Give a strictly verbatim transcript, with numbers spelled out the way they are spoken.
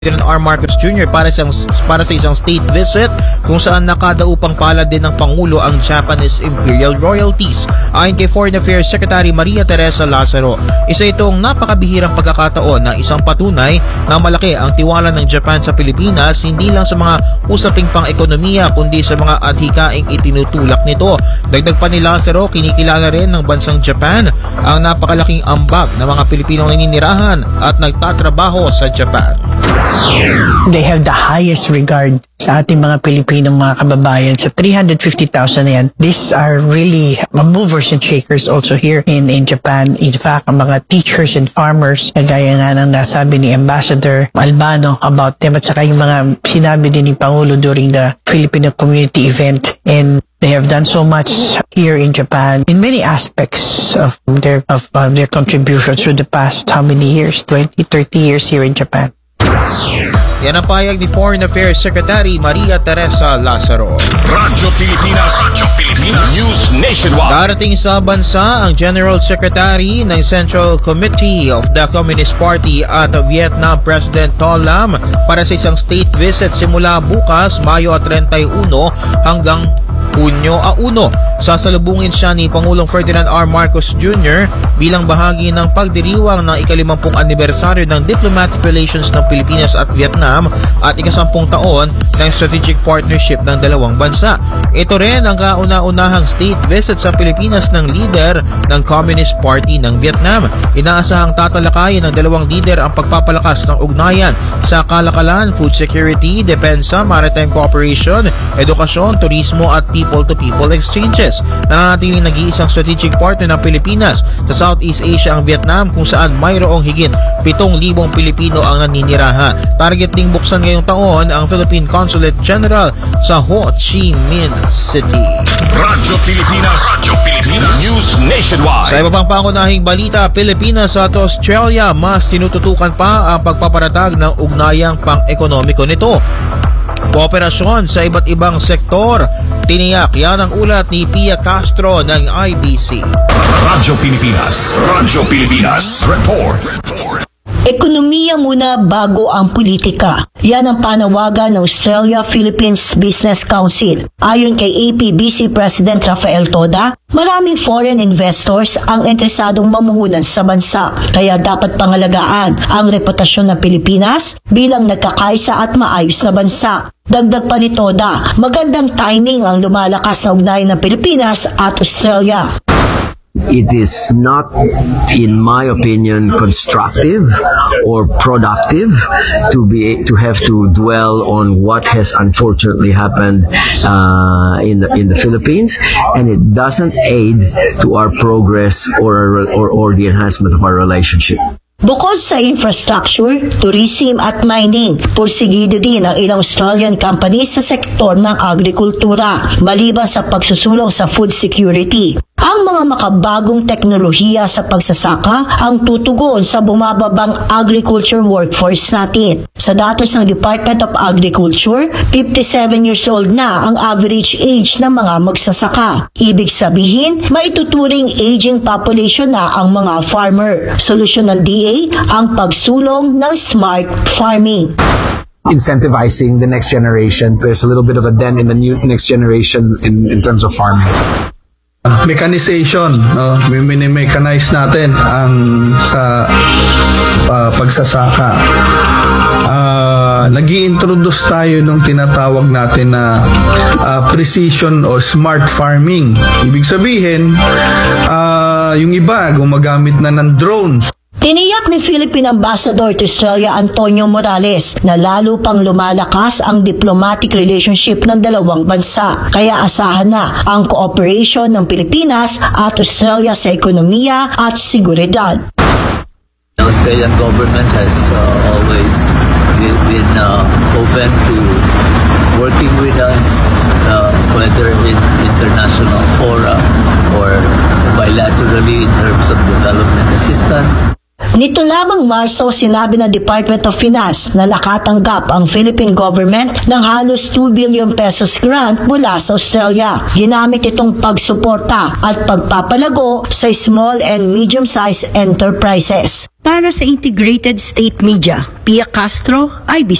President R. Marcos Junior para sa, para sa isang state visit kung saan nakadaupang palad din ng Pangulo ang Japanese Imperial Royalties. Ayon kay Foreign Affairs Secretary Maria Teresa Lazaro, isa itong napakabihirang pagkakataon na isang patunay na malaki ang tiwala ng Japan sa Pilipinas, hindi lang sa mga usaping pang-ekonomiya kundi sa mga adhikaing itinutulak nito. Dagdag pa ni Lazaro, kinikilala rin ng bansang Japan ang napakalaking ambag ng mga Pilipinong naninirahan at nagtatrabaho sa Japan. They have the highest regard sa ating mga Pilipinong mga kababayan. Sa three hundred fifty thousand na yan, these are really movers and shakers also here in, in Japan. In fact, ang mga teachers and farmers, gaya nga ng nasabi ni Ambassador Albano about them at saka yung mga sinabi din ni Pangulo during the Filipino community event. And they have done so much here in Japan in many aspects of their, of uh, their contributions through the past how many years? twenty, thirty years here in Japan. Yan ang payag ni Foreign Affairs Secretary Maria Teresa Lazaro. Radyo Pilipinas, Radyo Pilipinas, News Nationwide. Darating sa bansa ang General Secretary ng Central Committee of the Communist Party at Vietnam President To Lam para sa isang state visit simula bukas, Mayo thirty-one hanggang Hunyo one. Sasalubungin siya ni Pangulong Ferdinand R. Marcos Junior bilang bahagi ng pagdiriwang ng ikalimampung anibersaryo ng diplomatic relations ng Pilipinas at Vietnam at ikasampung taon ng strategic partnership ng dalawang bansa. Ito rin ang kauna-unahang state visit sa Pilipinas ng leader ng Communist Party ng Vietnam. Inaasahang tatalakayin ng dalawang leader ang pagpapalakas ng ugnayan sa kalakalan, food security, depensa, maritime cooperation, edukasyon, turismo at people-to-people exchanges. Nananatiling nag-iisang strategic partner ng Pilipinas sa Southeast Asia ang Vietnam kung saan mayroong higit pitong libong Pilipino ang naninirahan. Target ding buksan ngayong taon ang Philippine Consulate General sa Ho Chi Minh City. Radyo Pilipinas, Radyo Pilipinas, News Nationwide. Sa iba pang pangunahing balita, Pilipinas at Australia mas tinututukan pa ang pagpaparatag ng ugnayang pang-ekonomiko nito. Kooperasyon sa iba't ibang sektor. Tiniyak yan ang ulat ni Pia Castro ng I B C. Radyo Pilipinas, Radyo Pilipinas, Report. Report. Ekonomiya muna bago ang politika. Yan ang panawagan ng Australia-Philippines Business Council. Ayon kay A P B C President Rafael Toda, maraming foreign investors ang interesadong mamuhunan sa bansa. Kaya dapat pangalagaan ang reputasyon ng Pilipinas bilang nagkakaisa at maayos na bansa. Dagdag pa ni Toda, magandang timing ang lumalakas na ugnayan ng Pilipinas at Australia. It is not, in my opinion, constructive or productive to be to have to dwell on what has unfortunately happened uh, in the in the Philippines, and it doesn't aid to our progress or or or the enhancement of our relationship. Bukod sa infrastructure, tourism at mining, pursigido din ang ilang Australian companies sa sektor ng agrikultura, maliban sa pagsusulong sa food security. Ang mga makabagong teknolohiya sa pagsasaka ang tutugon sa bumababang agriculture workforce natin. Sa datos ng Department of Agriculture, fifty-seven years old na ang average age ng mga magsasaka. Ibig sabihin, maituturing aging population na ang mga farmer. Solusyon ng D A ang pagsulong ng smart farming. Incentivizing the next generation. There's a little bit of a dent in the new next generation in, in terms of farming. Mechanization, no? Mini-mechanize natin ang sa uh, pagsasaka. Uh, nag-i-introduce tayo nung tinatawag natin na uh, precision o smart farming. Ibig sabihin, uh, yung iba gumagamit na ng drones. Tiniyak ni Philippine Ambassador to Australia Antonio Morales na lalo pang lumalakas ang diplomatic relationship ng dalawang bansa. Kaya asahan na ang cooperation ng Pilipinas at Australia sa ekonomiya at seguridad. The Australian government has uh, always been uh, open to working with us, uh, whether in international fora or bilaterally in terms of development assistance. Nito lamang Marso, sinabi ng Department of Finance na nakatanggap ang Philippine government ng halos two billion pesos grant mula sa Australia. Ginamit itong pagsuporta at pagpapalago sa small and medium-sized enterprises. Para sa Integrated State Media, Pia Castro, I B C